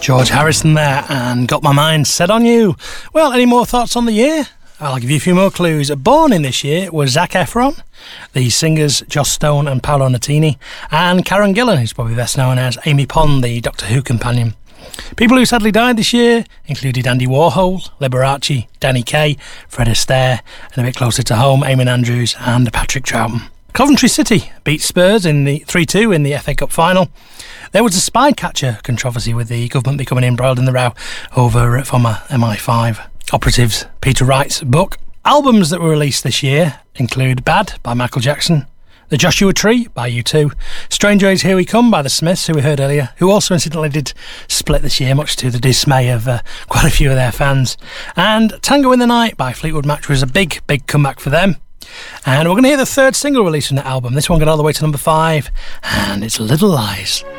George Harrison there, and Got My Mind Set on You. Well, any more thoughts on the year? I'll give you a few more clues. Born in this year was Zac Efron, the singers Joss Stone and Paolo Nutini, and Karen Gillan, who's probably best known as Amy Pond, the Doctor Who companion. People who sadly died this year included Andy Warhol, Liberace, Danny Kaye, Fred Astaire, and a bit closer to home, Eamon Andrews and Patrick Troughton. Coventry City beat Spurs in the 3-2 in the FA Cup final. There was a spy catcher controversy with the government becoming embroiled in the row over former MI5 operatives Peter Wright's book. Albums that were released this year include Bad by Michael Jackson, The Joshua Tree by U2, Strange Ways Here We Come by The Smiths, who we heard earlier, who also incidentally did split this year, much to the dismay of quite a few of their fans, and Tango in the Night by Fleetwood Mac was a big comeback for them. And we're going to hear the third single released from that album. This one got all the way to number 5, and it's Little Lies.